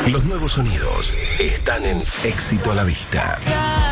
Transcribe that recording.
Los nuevos sonidos están en Éxito a la Vista.